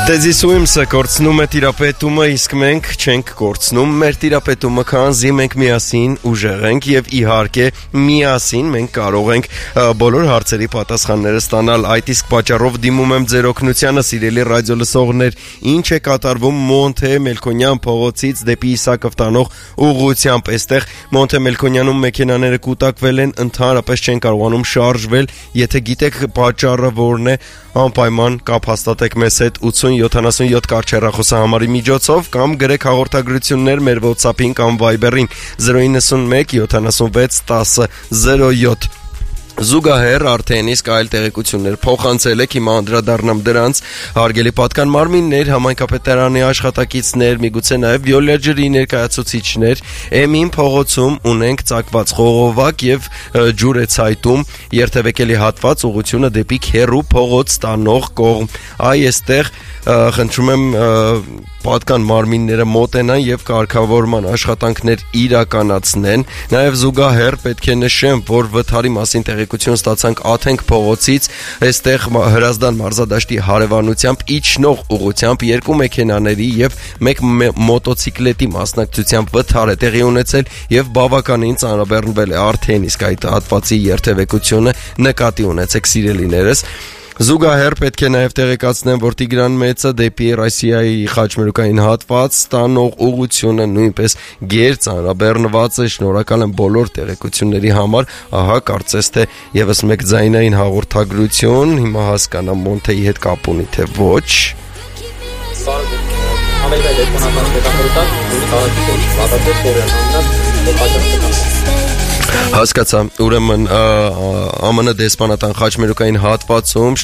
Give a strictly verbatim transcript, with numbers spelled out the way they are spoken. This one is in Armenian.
Դեզի Սուիմսը կորցնում է տիրապետումը, իսկ մենք չենք կորցնում մեր տիրապետումը, քանզի մենք միասին ուժեղ ենք եւ իհարկե միասին մենք կարող ենք բոլոր հարցերի պատասխանները ստանալ։ Այդ իսկ պատճառով դիմում եմ ձեր օգնությանը, սիրելի ռադիո լսողներ, ինչ է կատարվում Մոնթե Մելքոնյան փողոցից դեպի Իսակով տանող ուղղությամբ։ Այստեղ Մոնթե Մելքոնյանում մեքենաները կուտակվել են, ընդհանրապես չեն կարողանում շարժվել։ Եթե գիտեք պատճառը որն է, անպայման կապ հաստատեք մեզ հետ ութ յոթանասունյոթ կարճեռախոսահամարի միջոցով կամ գրեք հաղորդագրություններ մեր WhatsApp-ին կամ Viber-ին զրո նոյնսունմեկ յոթանասունվեց տասը զրո յոթ։ Զուգահեռ արդեն իսկ այլ տեղեկություններ փոխանցել եք, հիմա անդրադառնամ դրանց։ Հարգելի պատկան մարմիններ, համայնքապետարանի աշխատակիցներ, միգուցե նաև Վիոլա ջրի ներկայացուցիչներ, Էմին փողոցում ունենք ծակված խողովակ եւ ջուր է ցայտում երթևեկելի հատված ուղղությունը դեպի Քերու փողոց տանող կողմ։ Այ այստեղ խնդրում եմ պատկան մարմինները մոտենան եւ կարգավորման աշխատանքներ իրականացնեն։ Նաեւ զուգահեռ պետք է նշեմ, որ վթարի մասին տեղեկություն ստացանք Աթենք փողոցից, այստեղ Հրազդան մարզադաշտի հարևանությամբ իջնող ուղղությամբ երկու մեքենաների եւ մեկ մոտոցիկլետի մասնակցությամբ վթար է տեղի ունեցել եւ բավականին ծանրաբեռնվել է արդեն իսկ այդ հատվածի երթևեկությունը, նկատի ունեցեք սիրելիներս։ Զուգահեռ պետք է նաև տեղեկացնեմ, որ Տիգրան Մեծը դեպի Ռոսիայի խաչմերուկային հատված ստանող ուղղությունը նույնպես գեր ծանրաբեռնված է։ Շնորհակալ եմ բոլոր տեղեկությունների համար։ Ահա կարծես թե եւս մեկ ձայնային հաղորդագրություն, հիմա հասկանամ Մոնթեի հետ կապ ունի թե ոչ։ Հասկացա, ուրեմն ԱՄՆ դեսպանատան խաչմերուկային հատվածում